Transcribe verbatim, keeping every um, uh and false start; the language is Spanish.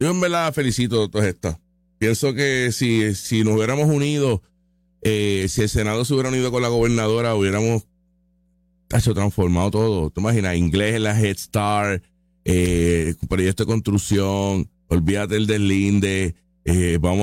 Yo en verdad felicito a todas estas. Pienso que si, si nos hubiéramos unido, eh, si el Senado se hubiera unido con la gobernadora, hubiéramos hecho transformado todo. ¿Te imaginas? Inglés en la Head Start, eh, proyecto de construcción, olvídate el deslinde, eh, vamos